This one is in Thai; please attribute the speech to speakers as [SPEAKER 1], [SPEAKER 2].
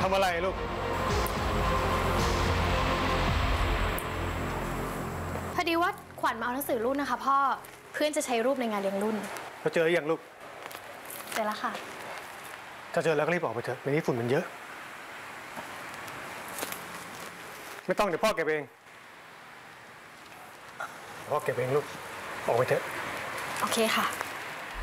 [SPEAKER 1] ำอะไรลูก
[SPEAKER 2] พอดีว่าขวัญมาเอาหนังสือรุ่นนะคะพ่อเพื่อนจะใช้รูปในงานเลี้ยงรุ่น
[SPEAKER 1] เราเจอหรือยังลูก
[SPEAKER 2] เจอแล้วค่ะ
[SPEAKER 1] ถ้าเจอแล้วก็รีบออกไปเถอะในนี้ฝุ่นมันเยอะไม่ต้องเดี๋ยวพ่อเก็บเองพ่อเก็บเองลูกออกไปเถอะ
[SPEAKER 2] โอเคค่ะ